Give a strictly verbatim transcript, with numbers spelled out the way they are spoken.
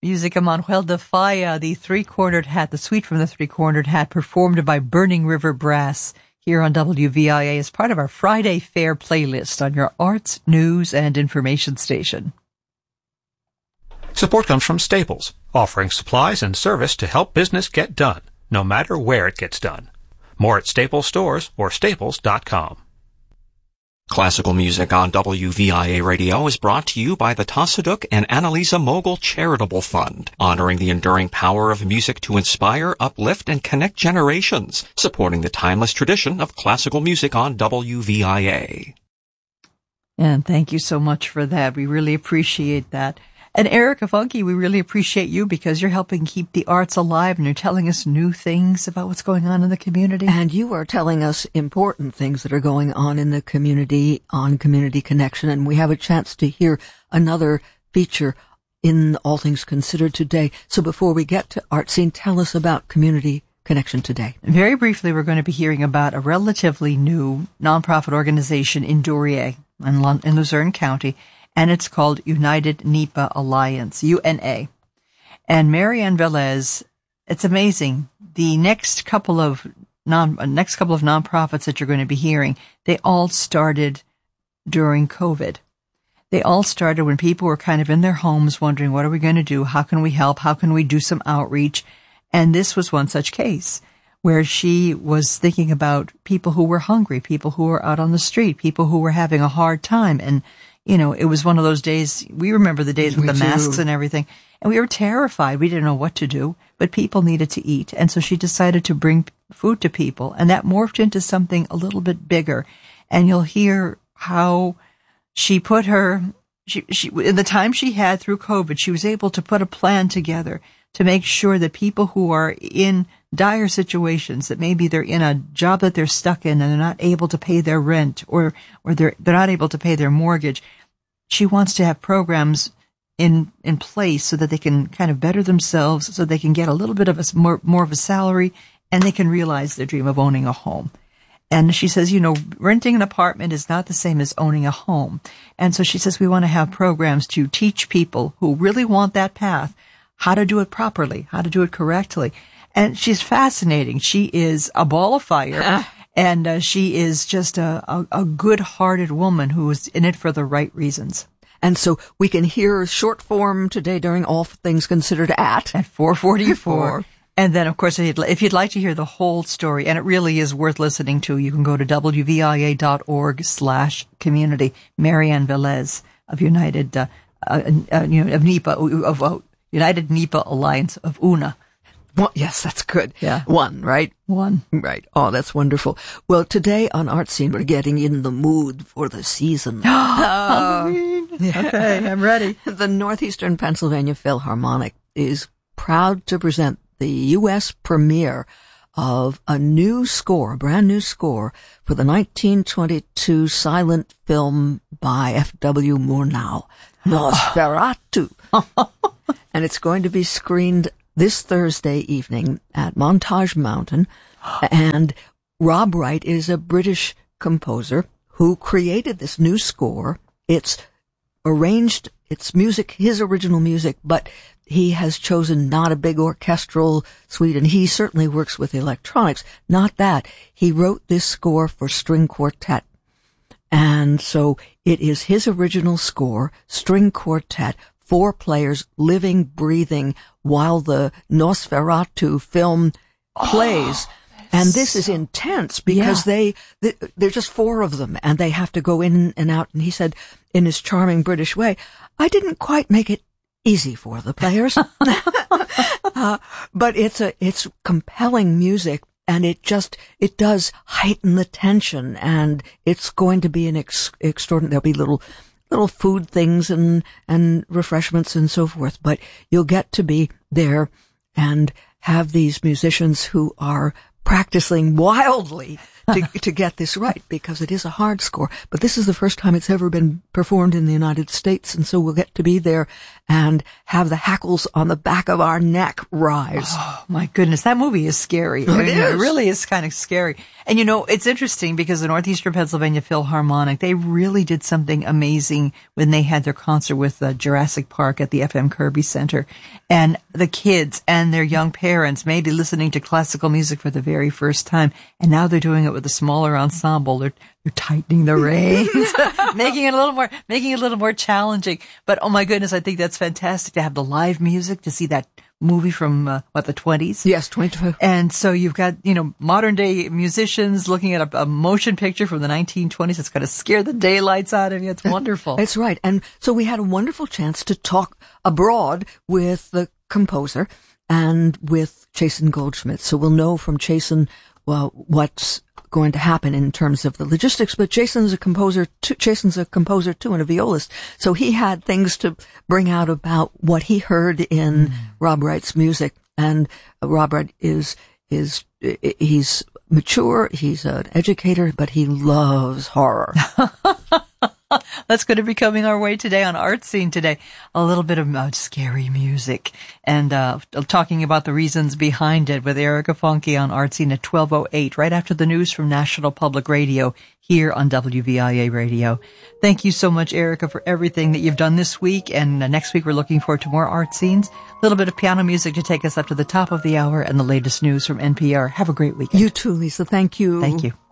Music of Manuel de Falla, the three-cornered hat, the suite from the three-cornered hat, performed by Burning River Brass here on W V I A as part of our Friday Fair playlist on your arts, news, and information station. Support comes from Staples, offering supplies and service to help business get done, no matter where it gets done. More at Staples stores or staples dot com. Classical music on W V I A Radio is brought to you by the Tassaduk and Annalisa Mogul Charitable Fund, honoring the enduring power of music to inspire, uplift, and connect generations, supporting the timeless tradition of classical music on W V I A. And thank you so much for that. We really appreciate that. And Erica Funky, we really appreciate you because you're helping keep the arts alive and you're telling us new things about what's going on in the community. And you are telling us important things that are going on in the community on Community Connection. And we have a chance to hear another feature in All Things Considered today. So before we get to Art Scene, tell us about Community Connection today. Very briefly, we're going to be hearing about a relatively new nonprofit organization in Duryea in, in Luzerne County. And it's called United NEPA Alliance, U N A. And Marianne Velez, it's amazing. The next couple of non, next couple of nonprofits that you're going to be hearing, they all started during COVID. They all started when people were kind of in their homes wondering, what are we going to do? How can we help? How can we do some outreach? And this was one such case where she was thinking about people who were hungry, people who were out on the street, people who were having a hard time. And you know, it was one of those days, we remember the days with Me the too. masks and everything, and we were terrified. We didn't know what to do, but people needed to eat. And so she decided to bring food to people, and that morphed into something a little bit bigger. And you'll hear how she put her, she, she, in the time she had through COVID, she was able to put a plan together to make sure that people who are in dire situations, that maybe they're in a job that they're stuck in and they're not able to pay their rent or, or they're, they're not able to pay their mortgage. She wants to have programs in, in place so that they can kind of better themselves, so they can get a little bit of a more, more of a salary and they can realize their dream of owning a home. And she says, you know, renting an apartment is not the same as owning a home. And so she says, we want to have programs to teach people who really want that path how to do it properly, how to do it correctly. And she's fascinating. She is a ball of fire, and uh, she is just a, a, a good-hearted woman who is in it for the right reasons. And so we can hear short form today during All Things Considered at... At four forty-four. And then, of course, if you'd, if you'd like to hear the whole story, and it really is worth listening to, you can go to W V I A dot org slash community. Marianne Velez of United, uh, uh, uh, you know, of NEPA, of uh, United NEPA Alliance of U N A. Well, yes, that's good. Yeah. One, right? One. Right. Oh, that's wonderful. Well, today on Art Scene, we're getting in the mood for the season. Halloween. Yeah. Okay, I'm ready. The Northeastern Pennsylvania Philharmonic is proud to present the U S premiere of a new score, a brand new score for the nineteen twenty-two silent film by F W Murnau, Nosferatu. And it's going to be screened this Thursday evening at Montage Mountain. And Rob Wright is a British composer who created this new score. It's arranged, it's music, his original music, but he has chosen not a big orchestral suite, and he certainly works with electronics. Not that. He wrote this score for string quartet. And so it is his original score, string quartet, four players living, breathing while the Nosferatu film plays. Oh, and this so, is intense because yeah. they, they, they're just four of them and they have to go in and out. And he said in his charming British way, I didn't quite make it easy for the players. uh, but it's a, it's compelling music. And it just, it does heighten the tension, and it's going to be an ex- extraordinary, there'll be little, little food things and, and refreshments and so forth, but you'll get to be there and have these musicians who are practicing wildly to, to get this right, because it is a hard score. But this is the first time it's ever been performed in the United States, and so we'll get to be there and have the hackles on the back of our neck rise. Oh, my goodness. That movie is scary. It I mean, is. It really is kind of scary. And, you know, it's interesting because the Northeastern Pennsylvania Philharmonic, they really did something amazing when they had their concert with uh, Jurassic Park at the F M Kirby Center. And the kids and their young parents may be listening to classical music for the very first time. And now they're doing it with a smaller ensemble. They're, they're tightening the reins, making it a little more, making it a little more challenging. But, oh my goodness, I think that's fantastic to have the live music, to see that movie from, uh, what, the twenties? Yes, twenty-two. And so you've got, you know, modern day musicians looking at a, a motion picture from the nineteen twenties. It's going to scare the daylights out of you. It's wonderful. That's right. And so we had a wonderful chance to talk abroad with the composer and with Chasen Goldschmidt. So we'll know from Chasen, well, what's going to happen in terms of the logistics, but Jason's a composer too, Jason's a composer too and a violist. So he had things to bring out about what he heard in mm. Rob Wright's music. And uh, Rob Wright is, is, he's mature, he's an educator, but he loves horror. That's going to be coming our way today on Art Scene today. A little bit of uh, scary music and uh talking about the reasons behind it with Erica Funke on Art Scene at twelve oh eight, right after the news from National Public Radio here on W V I A Radio. Thank you so much, Erica, for everything that you've done this week. And uh, next week, we're looking forward to more Art Scenes. A little bit of piano music to take us up to the top of the hour and the latest news from N P R. Have a great weekend. You too, Lisa. Thank you. Thank you.